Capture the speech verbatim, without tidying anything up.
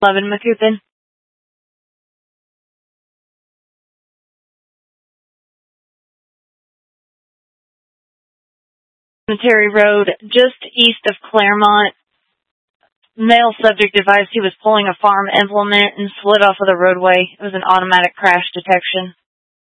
eleven Macoupin. Cemetery Road, just east of Claremont. Male subject advised he was pulling a farm implement and slid off of the roadway. It was an automatic crash detection.